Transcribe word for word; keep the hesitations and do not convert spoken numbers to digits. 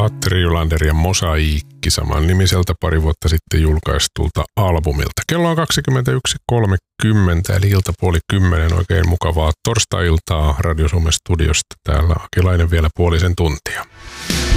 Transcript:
Atte Rylander ja Mosaiikki saman nimiseltä pari vuotta sitten julkaistulta albumilta. Kello on kaksikymmentäyksi kolmekymmentä eli iltapuoli kymmenen. Oikein mukavaa torstai-iltaa Radio Suomen studiosta. Täällä Akilainen vielä puolisen tuntia.